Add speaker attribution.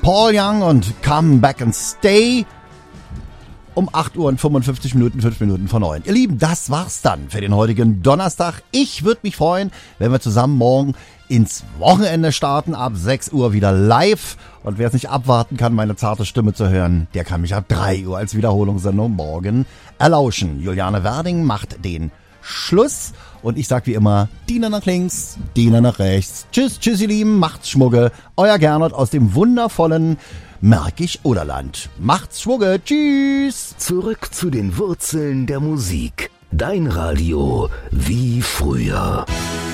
Speaker 1: Paul Young und Come Back and Stay. Um 8 Uhr und 55 Minuten, 5 Minuten vor 9. Ihr Lieben, das war's dann für den heutigen Donnerstag. Ich würde mich freuen, wenn wir zusammen morgen ins Wochenende starten, ab 6 Uhr wieder live. Und wer es nicht abwarten kann, meine zarte Stimme zu hören, der kann mich ab 3 Uhr als Wiederholungssendung morgen erlauschen. Juliane Werding macht den Schluss. Und ich sag wie immer, Diener nach links, Diener nach rechts. Tschüss, tschüss ihr Lieben, macht's Schmugge. Euer Gernot aus dem wundervollen Märkisch-Oderland. Macht's Schmugge, tschüss.
Speaker 2: Zurück zu den Wurzeln der Musik. Dein Radio wie früher.